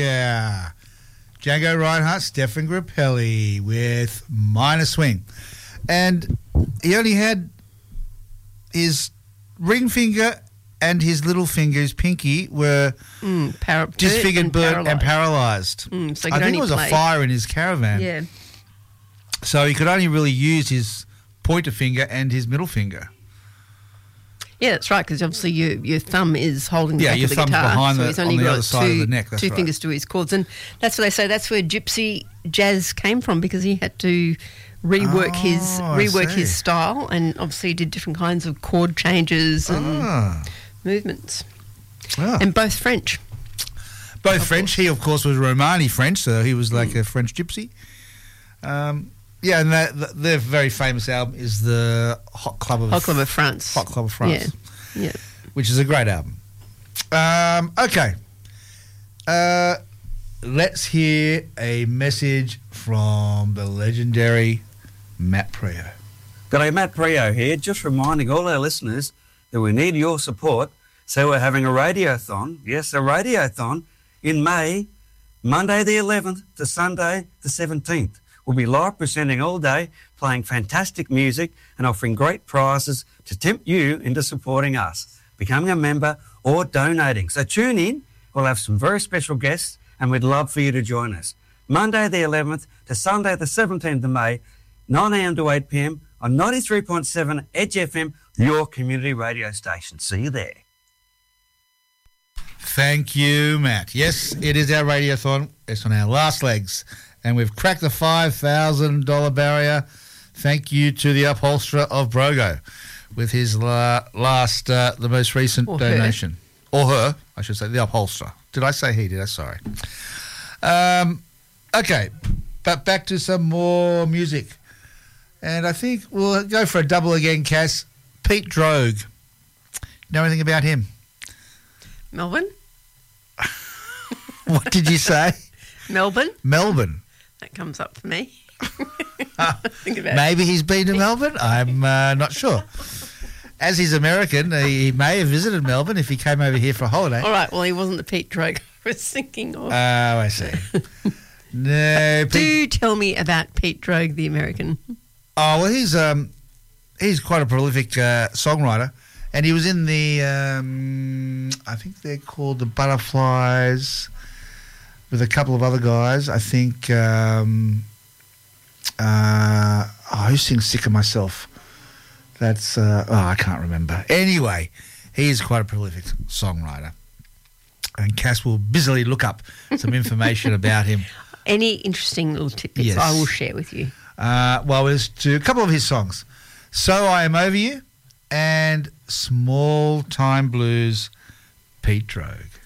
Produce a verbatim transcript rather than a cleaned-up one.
yeah. Django Reinhardt, Stefan Grappelli with Minor Swing. And he only had his ring finger and his little finger, his pinky, were mm, para- disfigured, burnt, and paralysed. paralysed. Mm, so I think it was play. a fire in his caravan. Yeah. So he could only really use his pointer finger and his middle finger. Yeah, that's right, because obviously your your thumb is holding the Yeah, back your of the thumb's guitar. behind so the- he's only on the got other side two, of the neck, that's two right. fingers to his chords. And that's what they say, that's where gypsy jazz came from, because he had to rework Oh, his I rework see. his style, and obviously did different kinds of chord changes and Ah. movements. Ah. And both French. Both Of French. course. He, of course, was Romani French, so he was like Mm. a French gypsy. Um, yeah, and that, that, their very famous album is the Hot Club of Hot Club of France. Hot Club of France, Yeah, yeah. which is a great album. Um, okay, uh, let's hear a message from the legendary Matt Preo. G'day, Matt Preo here, just reminding all our listeners that we need your support. So we're having a radiothon, yes, a radiothon in May, Monday the eleventh to Sunday the seventeenth. We'll be live presenting all day, playing fantastic music and offering great prizes to tempt you into supporting us, becoming a member or donating. So tune in, we'll have some very special guests and we'd love for you to join us. Monday the eleventh to Sunday the seventeenth of May, nine a m to eight p m on ninety-three point seven Edge F M, your community radio station. See you there. Thank you, Matt. Yes, it is our radiothon. It's on our last legs, and we've cracked the five thousand dollars barrier. Thank you to the upholsterer of Brogo with his la- last, uh, the most recent Or her. donation. Or her, I should say, the upholsterer. Did I say he did? I'm sorry. Um, okay, but back to some more music. And I think we'll go for a double again, Cass. Pete Droge. Know anything about him? Melbourne? What did you say? Melbourne? Melbourne. That comes up for me. Think about it. Maybe he's been to Melbourne. I'm uh, not sure. As he's American, he may have visited Melbourne if he came over here for a holiday. All right, well, he wasn't the Pete Droge I was thinking of. Oh, I see. No, Pete. Do tell me about Pete Droge, the American. Oh, well, he's um, he's quite a prolific uh, songwriter, and he was in the um, I think they're called the Butterflies, with a couple of other guys. I think um, uh, oh, who sings "Sick of Myself"? That's uh, oh, I can't remember. Anyway, he is quite a prolific songwriter, and Cass will busily look up some information about him. Any interesting little tidbits Yes. I will share with you. Uh, well, there's to a couple of his songs. So I Am Over You and Small Time Blues, Pete Droge.